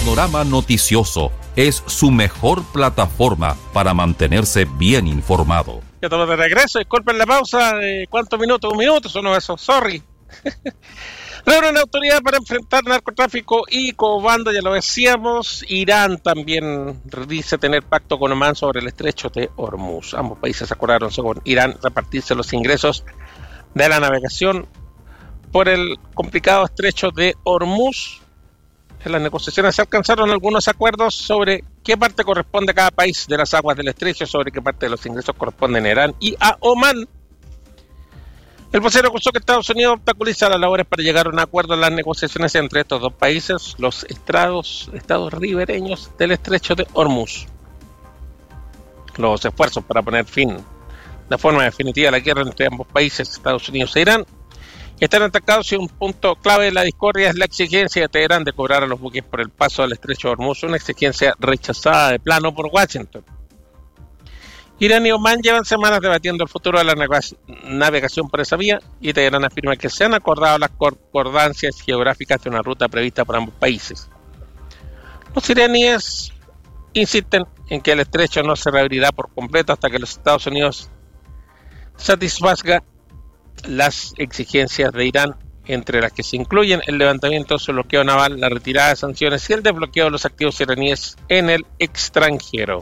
Panorama Noticioso es su mejor plataforma para mantenerse bien informado. Ya estamos de regreso, disculpen la pausa, ¿cuántos minutos? ¿Un minuto? Son eso, sorry. Reúne una autoridad para enfrentar narcotráfico y cobando, ya lo decíamos. Irán también dice tener pacto con Omán sobre el estrecho de Hormuz. Ambos países acordaron, según Irán, repartirse los ingresos de la navegación por el complicado estrecho de Hormuz. En las negociaciones se alcanzaron algunos acuerdos sobre qué parte corresponde a cada país de las aguas del estrecho, sobre qué parte de los ingresos corresponden a Irán y a Omán. El vocero acusó que Estados Unidos obstaculiza las labores para llegar a un acuerdo en las negociaciones entre estos dos países, los estados ribereños del estrecho de Hormuz. Los esfuerzos para poner fin de forma definitiva a la guerra entre ambos países, Estados Unidos e Irán, están atacados y un punto clave de la discordia es la exigencia de Teherán de cobrar a los buques por el paso del estrecho de Hormuz, una exigencia rechazada de plano por Washington. Irán y Omán llevan semanas debatiendo el futuro de la navegación por esa vía y Teherán afirma que se han acordado las concordancias geográficas de una ruta prevista por ambos países. Los iraníes insisten en que el estrecho no se reabrirá por completo hasta que los Estados Unidos satisfaga las exigencias de Irán, entre las que se incluyen el levantamiento de su bloqueo naval, la retirada de sanciones y el desbloqueo de los activos iraníes en el extranjero.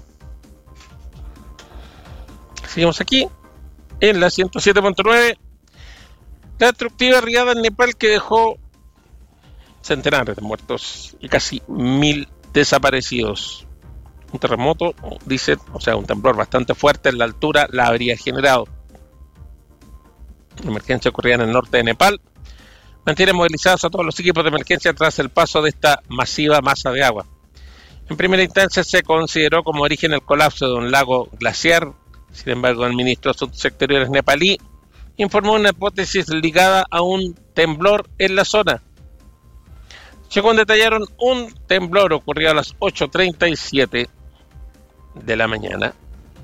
Seguimos aquí, en la 107.9. La destructiva riada en Nepal que dejó centenares de muertos y casi 1.000 desaparecidos. Un terremoto, dice, un temblor bastante fuerte en la altura la habría generado. La emergencia ocurría en el norte de Nepal. Mantiene movilizados a todos los equipos de emergencia tras el paso de esta masiva masa de agua. En primera instancia se consideró como origen el colapso de un lago glaciar. Sin embargo, el ministro de Asuntos Exteriores nepalí informó una hipótesis ligada a un temblor en la zona. Según detallaron, un temblor ocurrió a las 8:37 de la mañana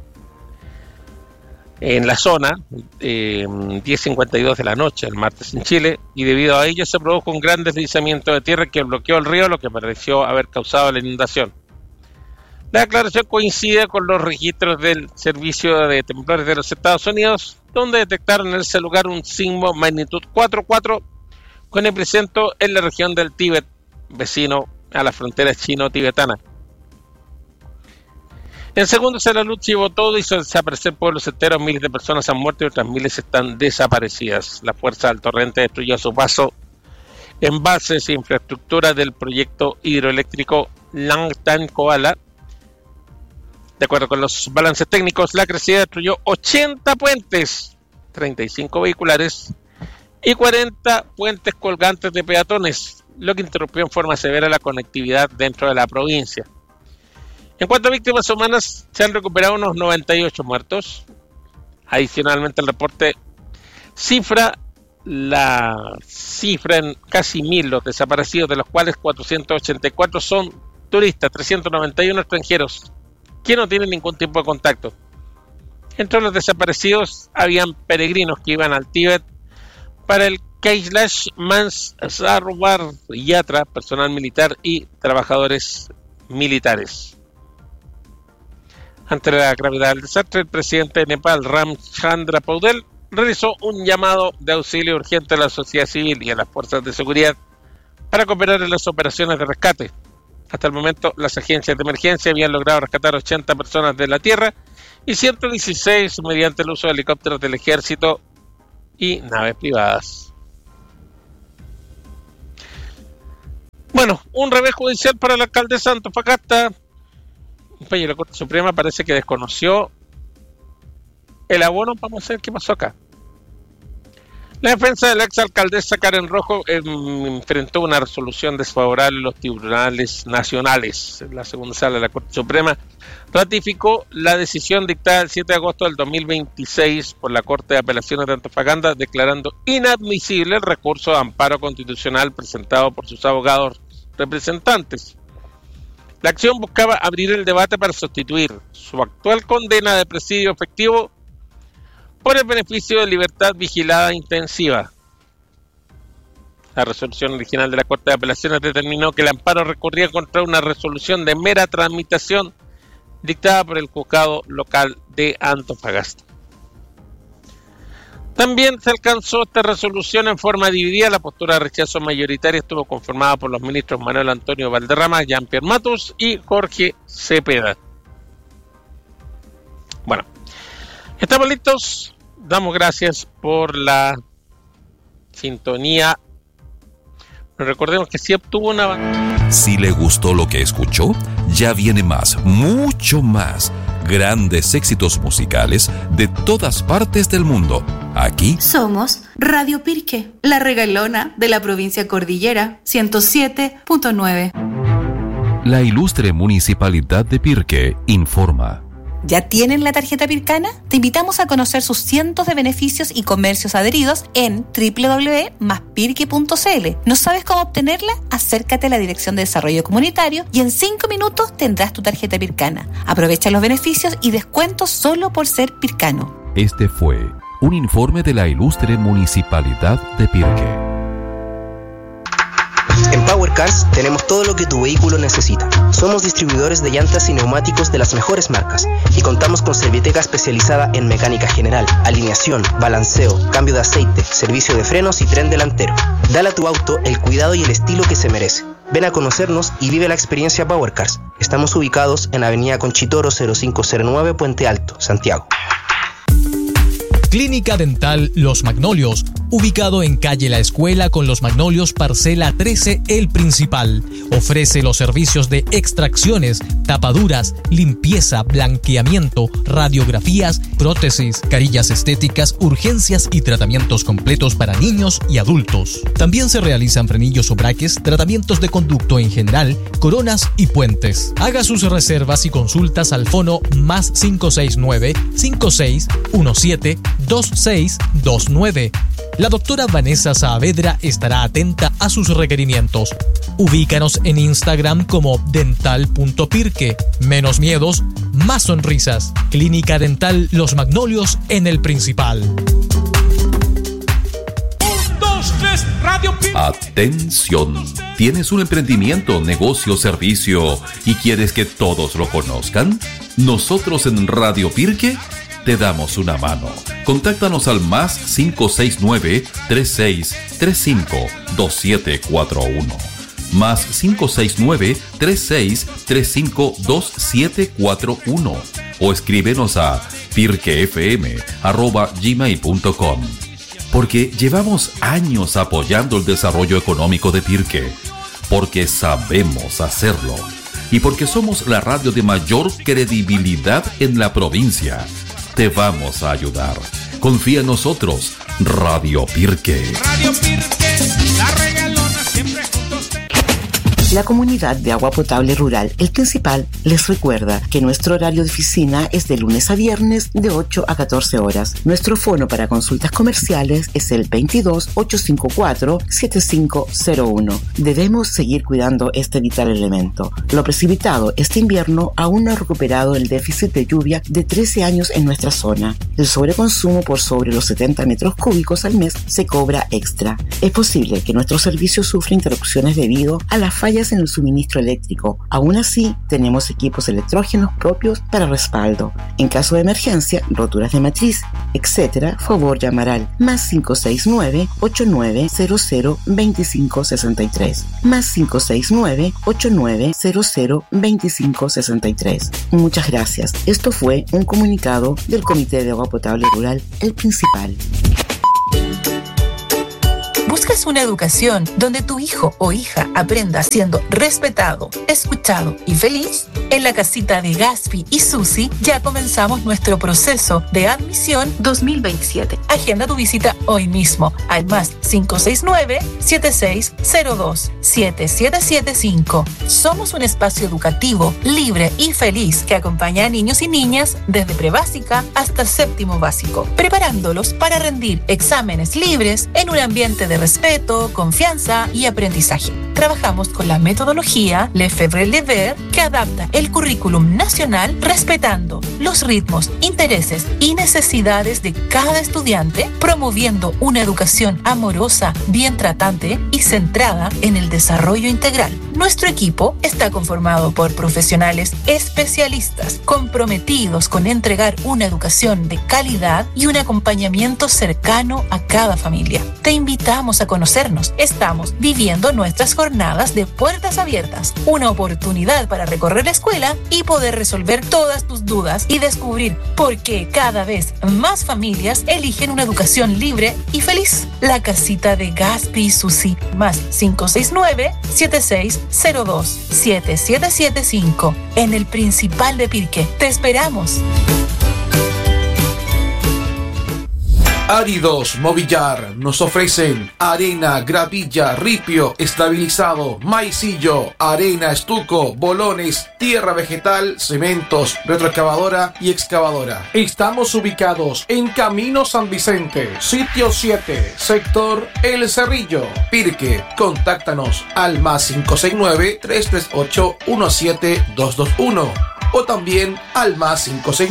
en la zona, 10:52 de la noche, el martes en Chile, y debido a ello se produjo un gran deslizamiento de tierra que bloqueó el río, lo que pareció haber causado la inundación. La declaración coincide con los registros del Servicio de Temblores de los Estados Unidos, donde detectaron en ese lugar un sismo magnitud 4.4 con epicentro en la región del Tíbet, vecino a la frontera chino-tibetana. En segundos la luz llevó todo, hizo desaparecer pueblos enteros, miles de personas han muerto y otras miles están desaparecidas. La fuerza del torrente destruyó a su paso embalses e infraestructura del proyecto hidroeléctrico Langtan Koala. De acuerdo con los balances técnicos, la crecida destruyó 80 puentes, 35 vehiculares y 40 puentes colgantes de peatones, lo que interrumpió en forma severa la conectividad dentro de la provincia. En cuanto a víctimas humanas, se han recuperado unos 98 muertos. Adicionalmente, el reporte cifra en casi 1.000 los desaparecidos, de los cuales 484 son turistas, 391 extranjeros, que no tienen ningún tipo de contacto. Entre los desaparecidos habían peregrinos que iban al Tíbet para el Kailash Mansarovar Yatra, personal militar y trabajadores militares. Ante la gravedad del desastre, el presidente de Nepal, Ramchandra Paudel, realizó un llamado de auxilio urgente a la sociedad civil y a las fuerzas de seguridad para cooperar en las operaciones de rescate. Hasta el momento, las agencias de emergencia habían logrado rescatar 80 personas de la tierra y 116 mediante el uso de helicópteros del ejército y naves privadas. Bueno, un revés judicial para el alcalde de Antofagasta. La Corte Suprema parece que desconoció el abono. Vamos a ver qué pasó acá. La defensa de la exalcaldesa Karen Rojo enfrentó una resolución desfavorable en los tribunales nacionales. La segunda sala de la Corte Suprema ratificó la decisión dictada el 7 de agosto del 2026 por la Corte de Apelaciones de Antofagasta, declarando inadmisible el recurso de amparo constitucional presentado por sus abogados representantes. La acción buscaba abrir el debate para sustituir su actual condena de presidio efectivo por el beneficio de libertad vigilada intensiva. La resolución original de la Corte de Apelaciones determinó que el amparo recorría contra una resolución de mera tramitación dictada por el juzgado local de Antofagasta. También se alcanzó esta resolución en forma dividida. La postura de rechazo mayoritaria estuvo conformada por los ministros Manuel Antonio Valderrama, Jean-Pierre Matus y Jorge Cepeda. Bueno, estamos listos. Damos gracias por la sintonía. Recordemos que sí obtuvo una... Si le gustó lo que escuchó, ya viene más, mucho más. Grandes éxitos musicales de todas partes del mundo. Aquí somos Radio Pirque, la regalona de la provincia Cordillera, 107.9. La ilustre Municipalidad de Pirque informa. ¿Ya tienen la tarjeta Pircana? Te invitamos a conocer sus cientos de beneficios y comercios adheridos en www.maspirque.cl. ¿No sabes cómo obtenerla? Acércate a la Dirección de Desarrollo Comunitario y en 5 minutos tendrás tu tarjeta Pircana. Aprovecha los beneficios y descuentos solo por ser pircano. Este fue un informe de la ilustre Municipalidad de Pirque. En Power Cars tenemos todo lo que tu vehículo necesita. Somos distribuidores de llantas y neumáticos de las mejores marcas y contamos con Serviteca especializada en mecánica general, alineación, balanceo, cambio de aceite, servicio de frenos y tren delantero. Dale a tu auto el cuidado y el estilo que se merece. Ven a conocernos y vive la experiencia Power Cars. Estamos ubicados en Avenida Conchitoro 0509, Puente Alto, Santiago. Clínica Dental Los Magnolios, ubicado en calle La Escuela con Los Magnolios, parcela 13, El Principal. Ofrece los servicios de extracciones, tapaduras, limpieza, blanqueamiento, radiografías, prótesis, carillas estéticas, urgencias y tratamientos completos para niños y adultos. También se realizan frenillos o braques, tratamientos de conducto en general, coronas y puentes. Haga sus reservas y consultas al fono más 569-5617-2629. La doctora Vanessa Saavedra estará atenta a sus requerimientos. Ubícanos en Instagram como dental.pirque. Menos miedos, más sonrisas. Clínica Dental Los Magnolios en El Principal. 1, 2, 3, Radio Pirque. Atención. ¿Tienes un emprendimiento, negocio, servicio y quieres que todos lo conozcan? Nosotros en Radio Pirque te damos una mano. Contáctanos al más 569-3635-2741. Más 569-3635-2741. O escríbenos a pirquefm@gmail.com. Porque llevamos años apoyando el desarrollo económico de Pirque. Porque sabemos hacerlo. Y porque somos la radio de mayor credibilidad en la provincia. Te vamos a ayudar. Confía en nosotros. Radio Pirque. Radio Pirque, la regalona siempre juntos. La comunidad de agua potable rural El Principal les recuerda que nuestro horario de oficina es de lunes a viernes de 8 a 14 horas. Nuestro fono para consultas comerciales es el 22-854-7501. Debemos seguir cuidando este vital elemento. Lo precipitado este invierno aún no ha recuperado el déficit de lluvia de 13 años en nuestra zona. El sobreconsumo por sobre los 70 metros cúbicos al mes se cobra extra. Es posible que nuestro servicio sufra interrupciones debido a las fallas en el suministro eléctrico. Aún así, tenemos equipos electrógenos propios para respaldo. En caso de emergencia, roturas de matriz, etc., favor llamar al más 569-8900-2563. Más 569-8900-2563. Muchas gracias. Esto fue un comunicado del Comité de Agua Potable Rural El Principal. ¿Buscas una educación donde tu hijo o hija aprenda siendo respetado, escuchado y feliz? En la casita de Gaspi y Susi ya comenzamos nuestro proceso de admisión 2027. Agenda tu visita hoy mismo al más 569-7602-7775. Somos un espacio educativo, libre y feliz que acompaña a niños y niñas desde prebásica hasta séptimo básico, preparándolos para rendir exámenes libres en un ambiente de respeto, confianza y aprendizaje. trabajamos con la metodología Lefebvre-Lever, que adapta el currículum nacional respetando los ritmos, intereses y necesidades de cada estudiante, promoviendo una educación amorosa, bien tratante y centrada en el desarrollo integral. Nuestro equipo está conformado por profesionales especialistas comprometidos con entregar una educación de calidad y un acompañamiento cercano a cada familia. Te invitamos a conocernos. Estamos viviendo nuestras jornadas de puertas abiertas, una oportunidad para recorrer la escuela y poder resolver todas tus dudas y descubrir por qué cada vez más familias eligen una educación libre y feliz. La casita de Gaspi y Susi, más 569-7602-7775, en el Principal de Pirque. ¡Te esperamos! Áridos Movillar nos ofrecen arena, gravilla, ripio, estabilizado, maicillo, arena, estuco, bolones, tierra vegetal, cementos, retroexcavadora y excavadora. Estamos ubicados en Camino San Vicente, sitio 7, sector El Cerrillo, Pirque. Contáctanos al más 569-338-17221 o también al más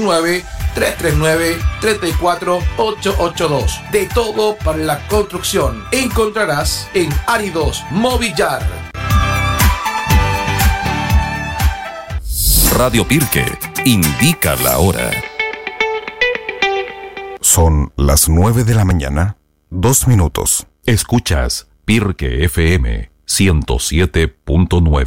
569-339-34882. De todo para la construcción encontrarás en Áridos Movillar. Radio Pirque indica la hora. Son las 9 de la mañana, 2 minutos. Escuchas Pirque FM 107.9.